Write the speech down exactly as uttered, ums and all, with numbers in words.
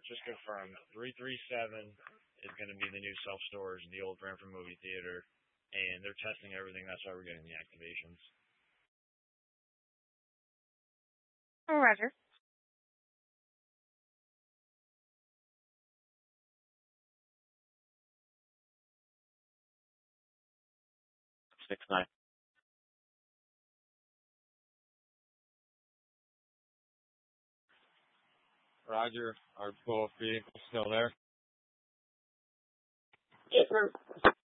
Just confirm. three three seven is going to be the new self-storage, the old Brantford movie theater, and they're testing everything. That's why we're getting the activations. Roger. Six nine. Roger. Our full vehicle still there. Yes, sir.